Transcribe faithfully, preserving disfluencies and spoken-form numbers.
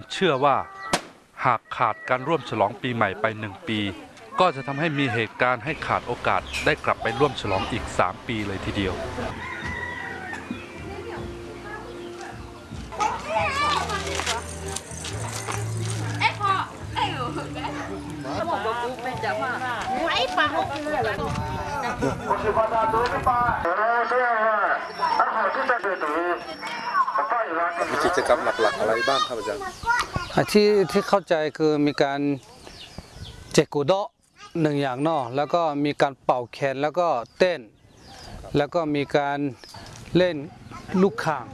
เชื่อว่าหากขาดการร่วมฉลองปีใหม่ไปหนึ่งปีก็จะทำให้มีเหตุการณ์ให้ขาดโอกาสได้กลับไปร่วมฉลองอีกสามปีเลยทีเดียวมีกิจกรรมหลักๆอะไรบ้างครับอาจารย์ที่ที่เข้าใจคือมีการเจกุโดะหนึ่งอย่างนอกแล้วก็มีการเป่าแคนแล้วก็เต้นแล้วก็มีการเล่นลูกข่าง